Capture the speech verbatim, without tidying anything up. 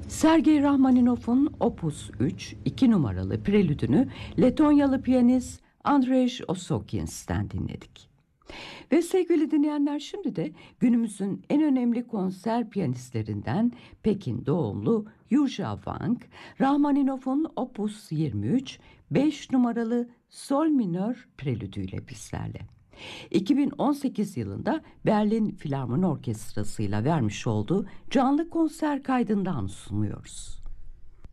Sergey Rachmaninoff'un Opus üç iki numaralı prelüdünü Letonyalı piyanist Andrej Osokin'sten dinledik. Ve sevgili dinleyenler, şimdi de günümüzün en önemli konser piyanistlerinden Pekin doğumlu Yuzha Wang, Rachmaninoff'un Opus yirmi üç beş numaralı sol minör prelüdüyle bizlerle. iki bin on sekiz yılında Berlin Filarmoni Orkestrası'yla vermiş olduğu canlı konser kaydından sunuyoruz.